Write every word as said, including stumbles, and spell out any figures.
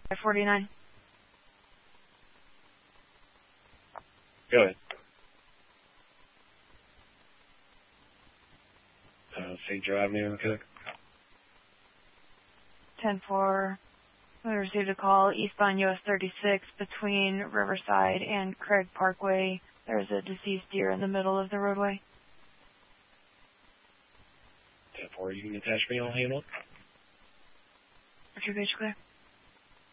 five forty-nine. Go ahead. Uh, Saint Joe Avenue in the Cook. ten four. We received a call eastbound U S thirty-six between Riverside and Craig Parkway. There's a deceased deer in the middle of the roadway. ten four, you can attach me, I'll handle it. Richard Beach clear.